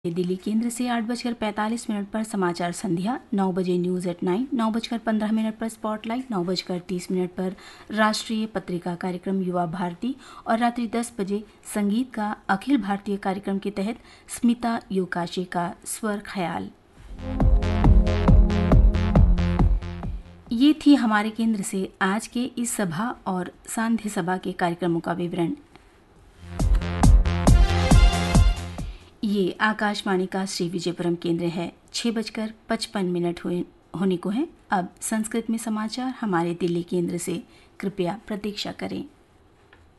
दिल्ली केंद्र से 8:45 पर समाचार संध्या, 9 बजे न्यूज़ एट 9, 9:15 पर स्पॉटलाइट, 9:30 पर राष्ट्रीय पत्रिका कार्यक्रम युवा भारती और रात्रि 10 बजे संगीत का अखिल भारतीय कार्यक्रम के तहत स्मिता योकाशे का स्वर ख्याल। ये थी हमारे केंद्र से आज के इस सभा और सांध्य सभा के कार्यक्रमों का विवरण। ये आकाशवाणी का श्री विजयपुरम केंद्र है। 6:55 होने को हैं। अब संस्कृत में समाचार हमारे दिल्ली केंद्र से। कृपया प्रतीक्षा करें।